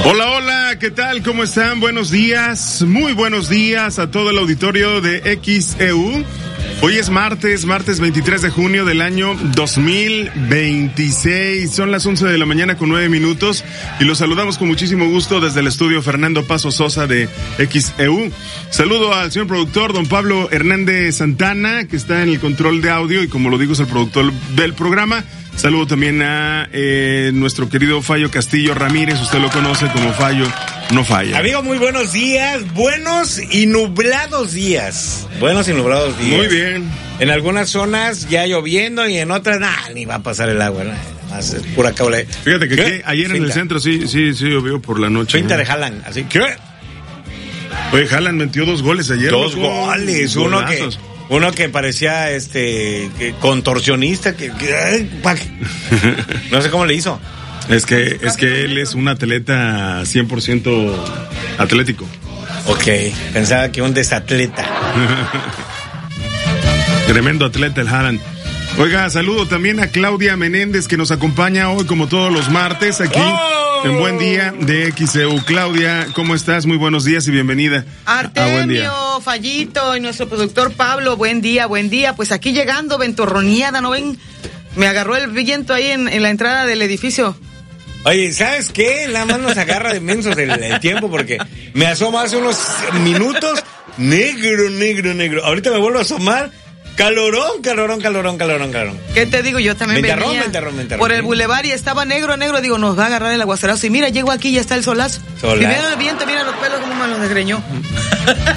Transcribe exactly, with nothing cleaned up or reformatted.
Hola, hola, ¿qué tal? ¿Cómo están? Buenos días, muy buenos días a todo el auditorio de X E U. Hoy es martes, martes veintitrés de junio del año dos mil veintiséis. Son las once de la mañana con nueve minutos y los saludamos con muchísimo gusto desde el estudio Fernando Paso Sosa de X E U. Saludo al señor productor, don Pablo Hernández Santana, que está en el control de audio y como lo digo es el productor del programa. Saludo también a eh, nuestro querido Fallo Castillo Ramírez, usted lo conoce como Fallo No Falla. Amigo, muy buenos días, buenos y nublados días. Buenos y nublados días. Muy bien. En algunas zonas ya lloviendo y en otras, nah, ni va a pasar el agua, ¿no? Es pura caula. Fíjate que, que ayer Finta. En el centro sí, sí, sí llovió por la noche. Finta ¿no? de Haaland, así que... Oye, Haaland metió dos goles ayer. Dos ¿no? goles, uno que... Uno que parecía este que contorsionista, que, que no sé cómo le hizo. Es que es que él es un atleta cien por ciento atlético. Ok, pensaba que un desatleta. Tremendo atleta el Haaland. Oiga, saludo también a Claudia Menéndez que nos acompaña hoy como todos los martes aquí ¡oh! En Buen Día de X E U. Claudia, ¿cómo estás? Muy buenos días y bienvenida. Artemio, a Buen Día. Fallito y nuestro productor Pablo, buen día, buen día. Pues aquí llegando, ventorroneada, ¿no ven? Me agarró el viento ahí en, en la entrada del edificio. Oye, ¿sabes qué? Nada más nos agarra de mensos el, el tiempo porque me asomo hace unos minutos, negro, negro, negro. Ahorita me vuelvo a asomar. Calorón, calorón, calorón, calorón, calorón. ¿Qué te digo? Yo también ventarrón, venía ventarrón, ventarrón, por el bulevar y estaba negro, negro. Digo, nos va a agarrar el aguacerazo. Y mira, llego aquí y ya está el solazo. Solazo. Y mira el viento, mira los pelos como me los desgreñó.